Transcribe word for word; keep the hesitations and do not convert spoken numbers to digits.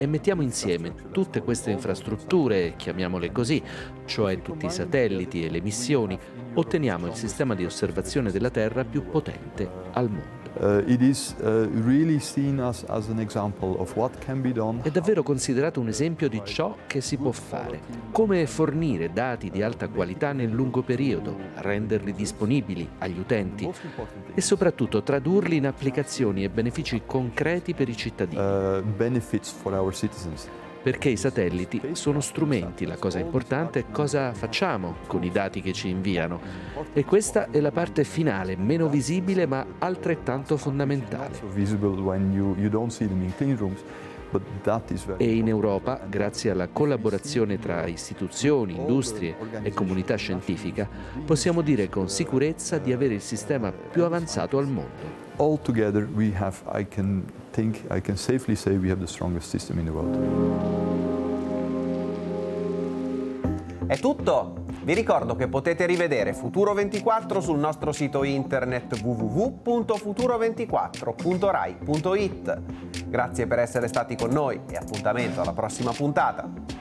e mettiamo insieme tutte queste infrastrutture, chiamiamole così, cioè tutti i satelliti e le missioni, otteniamo il sistema di osservazione della Terra più potente al mondo. Uh, it is uh, really seen as, as an example of what can be done. È davvero considerato un esempio di ciò che si può fare, come fornire dati di alta qualità nel lungo periodo, renderli disponibili agli utenti e soprattutto tradurli in applicazioni e benefici concreti per i cittadini. Uh, benefits for our citizens. Perché i satelliti sono strumenti, la cosa importante è cosa facciamo con i dati che ci inviano. E questa è la parte finale, meno visibile ma altrettanto fondamentale. E in Europa, grazie alla collaborazione tra istituzioni, industrie e comunità scientifica, possiamo dire con sicurezza di avere il sistema più avanzato al mondo. All together we have, I can think, I can safely say we have the strongest system in the world. È tutto? Vi ricordo che potete rivedere Futuro ventiquattro sul nostro sito internet w w w punto futuro ventiquattro punto rai punto it. Grazie per essere stati con noi e appuntamento alla prossima puntata.